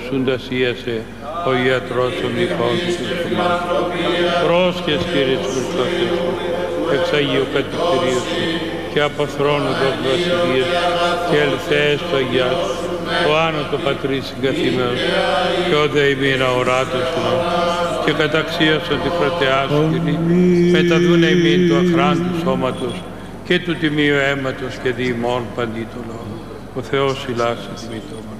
νοσούντας ίασε, ο ιατρός των δικών σου θυμάσαι. Πρόσχες, Κύριε Χριστός σου, εξ Αγίου Κατηκτηρίου σου και από θρόνου των βασιλείας και ελθέες το Αγιά σου, ο άνω το Πατρίς συγκαθήμενος και ο δε ημίνα οράτος σου και καταξίωσον τη κρατεά σου, Κύριε, μεταδούνε ημίν του αχράντου σώματος και του τιμίου αίματος και διημών παντί το λόγο. Ο Θεός ηλάξει τιμή το όνομα.